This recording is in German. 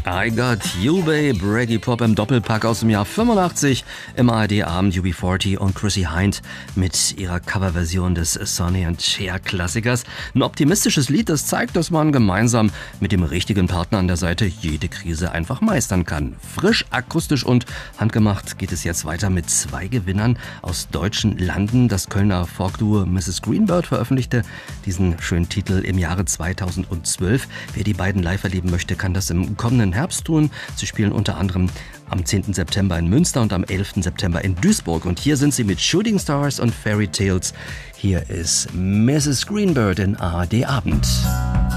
I Got You, Babe, Reggae Pop im Doppelpack aus dem Jahr 85 im ARD-Abend UB40 und Chrissy Hind mit ihrer Coverversion des Sonny and Cher Klassikers. Ein optimistisches Lied, das zeigt, dass man gemeinsam mit dem richtigen Partner an der Seite jede Krise einfach meistern kann. Frisch, akustisch und handgemacht geht es jetzt weiter mit 2 Gewinnern aus deutschen Landen. Das Kölner Folkduo Mrs. Greenbird veröffentlichte diesen schönen Titel im Jahre 2012. Wer die beiden live erleben möchte, kann das im kommenden Herbst tun. Sie spielen unter anderem am 10. September in Münster und am 11. September in Duisburg. Und hier sind sie mit Shooting Stars und Fairy Tales. Hier ist Mrs. Greenbird in ARD Abend.